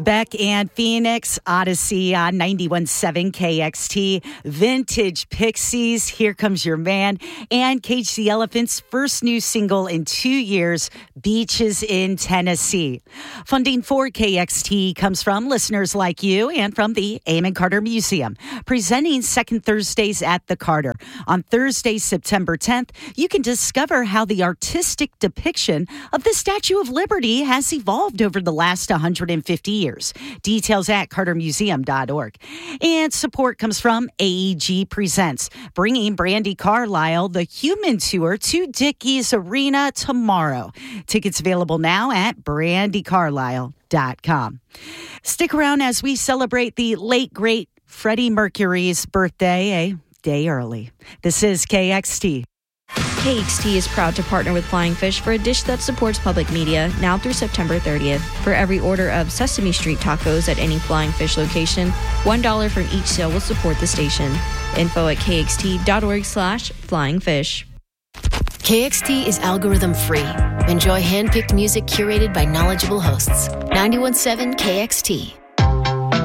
Beck and Phoenix, Odyssey on 91.7 KXT, Vintage Pixies, Here Comes Your Man, and Cage the Elephant's first new single in 2 years, Beaches in Tennessee. Funding for KXT comes from listeners like you and from the Amon Carter Museum, presenting Second Thursdays at the Carter. On Thursday, September 10th, you can discover how the artistic depiction of the Statue of Liberty has evolved over the last 150 years. Details at cartermuseum.org. And support comes from AEG Presents, bringing Brandi Carlile the Human Tour to Dickies Arena tomorrow. Tickets available now at brandicarlile.com. Stick around as we celebrate the late, great Freddie Mercury's birthday a day early. This is KXT. KXT is proud to partner with Flying Fish for a dish that supports public media now through September 30th. For every order of Sesame Street tacos at any Flying Fish location, $1 from each sale will support the station. Info at kxt.org/flyingfish. KXT is algorithm free. Enjoy hand-picked music curated by knowledgeable hosts. 91.7 KXT.